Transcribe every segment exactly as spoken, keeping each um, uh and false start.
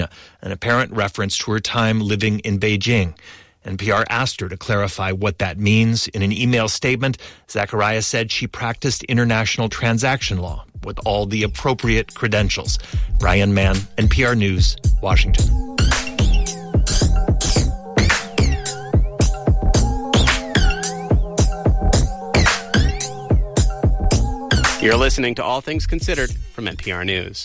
an apparent reference to her time living in Beijing. N P R asked her to clarify what that means. In an email statement, Zachariah said she practiced international transaction law with all the appropriate credentials. Brian Mann, N P R News, Washington. You're listening to All Things Considered from N P R News.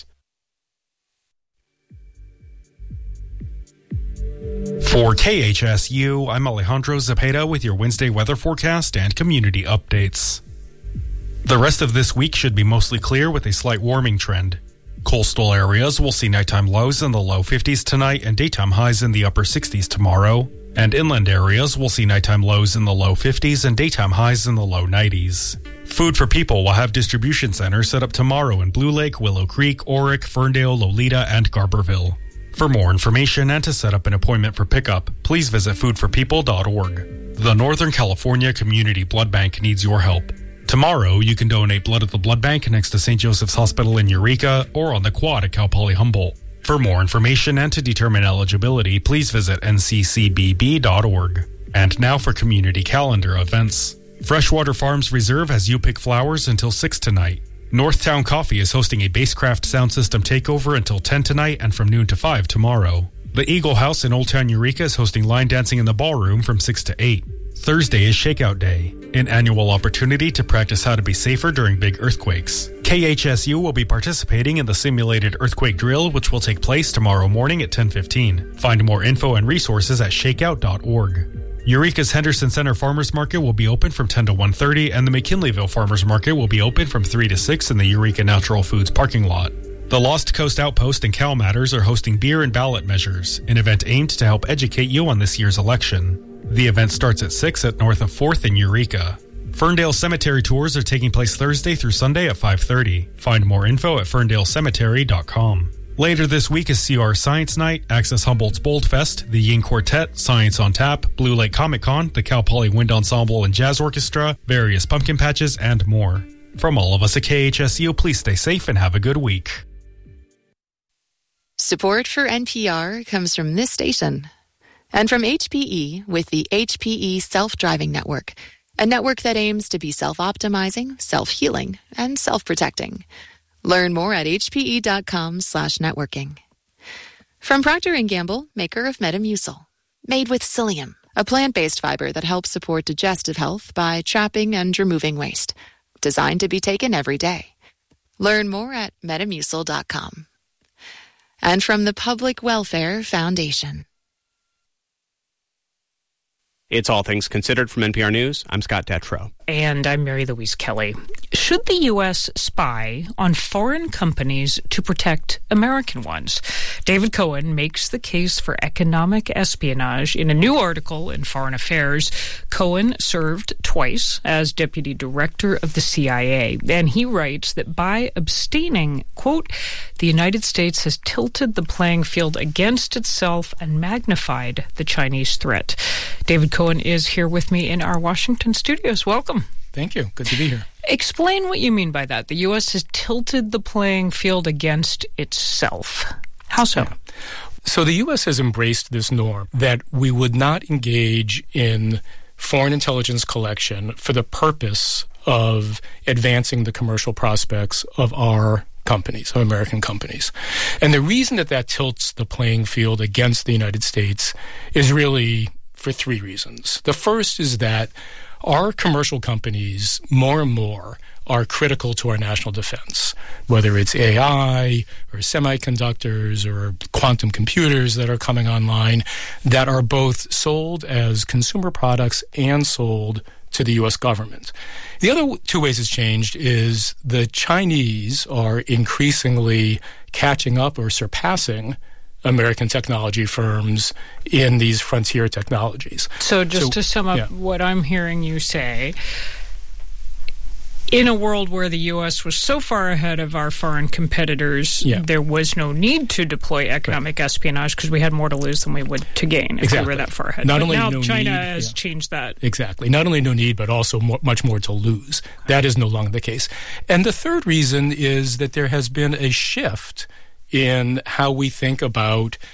For K H S U, I'm Alejandro Zepeda with your Wednesday weather forecast and community updates. The rest of this week should be mostly clear with a slight warming trend. Coastal areas will see nighttime lows in the low fifties tonight and daytime highs in the upper sixties tomorrow. And inland areas will see nighttime lows in the low fifties and daytime highs in the low nineties. Food for People will have distribution centers set up tomorrow in Blue Lake, Willow Creek, Orick, Ferndale, Lolita, and Garberville. For more information and to set up an appointment for pickup, please visit food for people dot org. The Northern California Community Blood Bank needs your help. Tomorrow, you can donate blood at the blood bank next to Saint Joseph's Hospital in Eureka or on the quad at Cal Poly Humboldt. For more information and to determine eligibility, please visit N C C B B dot org. And now for community calendar events. Freshwater Farms Reserve has You Pick Flowers until six tonight. Northtown Coffee is hosting a Basscraft sound system takeover until ten tonight and from noon to five tomorrow. The Eagle House in Old Town Eureka is hosting line dancing in the ballroom from six to eight. Thursday is Shakeout Day, an annual opportunity to practice how to be safer during big earthquakes. K H S U will be participating in the simulated earthquake drill, which will take place tomorrow morning at ten fifteen. Find more info and resources at shakeout dot org. Eureka's Henderson Center Farmers Market will be open from ten to one thirty, and the McKinleyville Farmers Market will be open from three to six in the Eureka Natural Foods parking lot. The Lost Coast Outpost and Cal Matters are hosting Beer and Ballot Measures, an event aimed to help educate you on this year's election. The event starts at six at north of fourth in Eureka. Ferndale Cemetery tours are taking place Thursday through Sunday at five thirty. Find more info at ferndale cemetery dot com. Later this week is C R Science Night, Access Humboldt's Bold Fest, the Ying Quartet, Science on Tap, Blue Lake Comic Con, the Cal Poly Wind Ensemble and Jazz Orchestra, various pumpkin patches, and more. From all of us at K H S U, please stay safe and have a good week. Support for N P R comes from this station and from H P E with the H P E Self-Driving Network, a network that aims to be self-optimizing, self-healing, and self-protecting. Learn more at hpe.com slash networking. From Procter and Gamble, maker of Metamucil. Made with psyllium, a plant-based fiber that helps support digestive health by trapping and removing waste. Designed to be taken every day. Learn more at metamucil dot com. And from the Public Welfare Foundation. It's All Things Considered from N P R News. I'm Scott Detrow. And I'm Mary Louise Kelly. Should the U S spy on foreign companies to protect American ones? David Cohen makes the case for economic espionage in a new article in Foreign Affairs. Cohen served twice as deputy director of the C I A, and he writes that by abstaining, quote, the United States has tilted the playing field against itself and magnified the Chinese threat. David Cohen is here with me in our Washington studios. Welcome. Thank you. Good to be here. Explain what you mean by that. The U S has tilted the playing field against itself. How so? Yeah. So the U S has embraced this norm that we would not engage in foreign intelligence collection for the purpose of advancing the commercial prospects of our companies, of American companies. And the reason that that tilts the playing field against the United States is really for three reasons. The first is that our commercial companies more and more are critical to our national defense, whether it's A I or semiconductors or quantum computers that are coming online that are both sold as consumer products and sold to the U S government. The other two ways it's changed is the Chinese are increasingly catching up or surpassing American technology firms in these frontier technologies. So just so, to sum up yeah. what I'm hearing you say, in a world where the U S was so far ahead of our foreign competitors, yeah. there was no need to deploy economic right. espionage because we had more to lose than we would to gain if exactly. we were that far ahead. Not but only now no China need, has yeah. changed that. Exactly. Not only no need, but also more, much more to lose. That is no longer the case. And the third reason is that there has been a shift in how we think about